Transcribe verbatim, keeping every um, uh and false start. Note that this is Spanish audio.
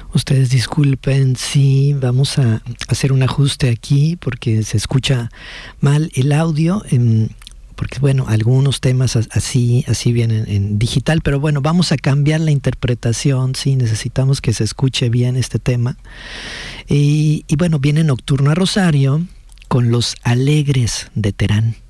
Ustedes disculpen, sí, vamos a hacer un ajuste aquí porque se escucha mal el audio, eh, porque bueno, algunos temas así, así vienen en digital, pero bueno, vamos a cambiar la interpretación, sí, necesitamos que se escuche bien este tema. Y, y bueno, viene Nocturno a Rosario con Los Alegres de Terán.